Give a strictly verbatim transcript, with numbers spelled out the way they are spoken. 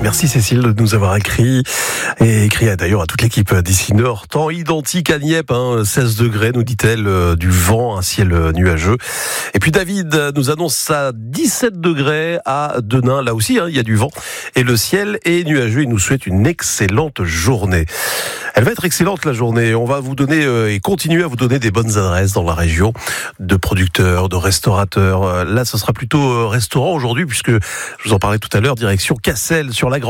Merci Cécile de nous avoir écrit et écrit d'ailleurs à toute l'équipe d'ici Nord. Temps identique à Nieppe, hein, seize degrés nous dit-elle, euh, du vent, un ciel nuageux. Et puis David nous annonce à dix-sept degrés à Denain, là aussi hein, il y a du vent et le ciel est nuageux. Il nous souhaite une excellente journée. Elle va être excellente la journée. On va vous donner euh, et continuer à vous donner des bonnes adresses dans la région de producteurs, de restaurateurs. Euh, là, ce sera plutôt euh, restaurant aujourd'hui puisque je vous en parlais tout à l'heure, direction Cassel sur la